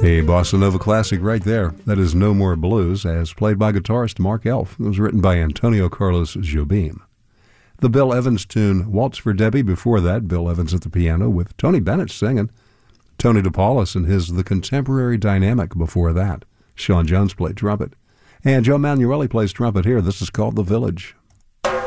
A bossa nova classic right there. That is No More Blues, as played by guitarist Mark Elf. It was written by Antonio Carlos Jobim. The Bill Evans tune, Waltz for Debbie. Before that, Bill Evans at the piano with Tony Bennett singing. Tony DePaula and his The Contemporary Dynamic before that. Sean Jones played trumpet. And Joe Manueli plays trumpet here. This is called The Village.